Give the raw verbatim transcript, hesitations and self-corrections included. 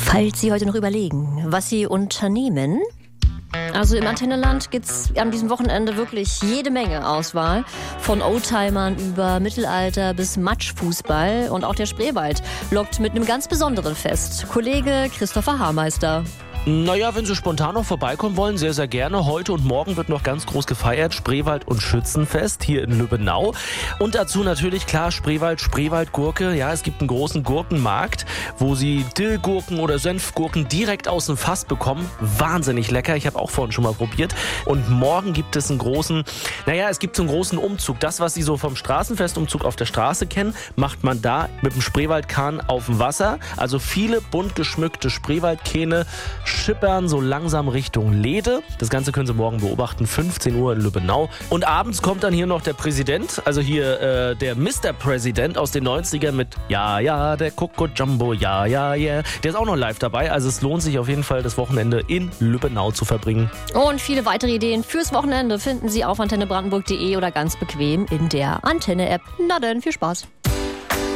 Falls Sie heute noch überlegen, was Sie unternehmen. Also im Antennenland gibt es an diesem Wochenende wirklich jede Menge Auswahl. Von Oldtimern über Mittelalter bis Matschfußball. Und auch der Spreewald lockt mit einem ganz besonderen Fest. Kollege Christopher Haarmeister. Naja, wenn Sie spontan noch vorbeikommen wollen, sehr, sehr gerne. Heute und morgen wird noch ganz groß gefeiert. Spreewald- und Schützenfest hier in Lübbenau. Und dazu natürlich, klar, Spreewald, Spreewaldgurke. Ja, es gibt einen großen Gurkenmarkt, wo Sie Dillgurken oder Senfgurken direkt aus dem Fass bekommen. Wahnsinnig lecker. Ich habe auch vorhin schon mal probiert. Und morgen gibt es einen großen, naja, es gibt so einen großen Umzug. Das, was Sie so vom Straßenfestumzug auf der Straße kennen, macht man da mit dem Spreewaldkahn auf dem Wasser. Also viele bunt geschmückte Spreewaldkähne schippern so langsam Richtung Lede. Das Ganze können Sie morgen beobachten, fünfzehn Uhr in Lübbenau. Und abends kommt dann hier noch der Präsident, also hier äh, der Mister President aus den neunzigern mit Ja, ja, der Coco Jumbo, ja, ja, yeah. Der ist auch noch live dabei, also es lohnt sich auf jeden Fall, das Wochenende in Lübbenau zu verbringen. Und viele weitere Ideen fürs Wochenende finden Sie auf antenne brandenburg punkt de oder ganz bequem in der Antenne-App. Na dann, viel Spaß.